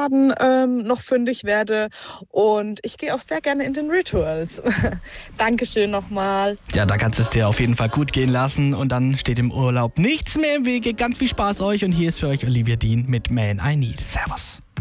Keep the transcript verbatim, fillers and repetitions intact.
Schokoladen ähm, noch fündig werde. Und ich gehe auch sehr gerne in den Rituals. Dankeschön nochmal. Ja, da kannst du es dir auf jeden Fall gut gehen lassen und dann steht im Urlaub nichts mehr im Wege. Ganz viel Spaß euch und hier ist für euch Olivia Dean mit Man I Need. Servus.